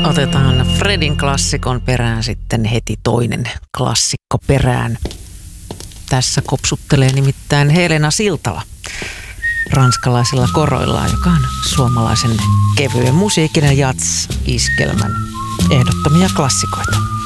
Otetaan Fredin klassikon perään sitten heti toinen klassikko perään. Tässä nimittäin Helena Siltala ranskalaisilla koroillaan, joka on suomalaisen kevyen musiikin ja jazz-iskelmän ehdottomia klassikoita.